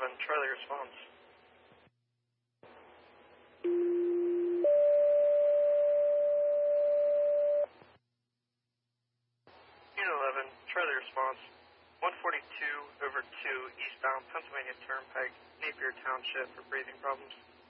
11, Charlie response. Unit 11, Charlie response. 142 over 2 eastbound Pennsylvania Turnpike, Napier Township for breathing problems.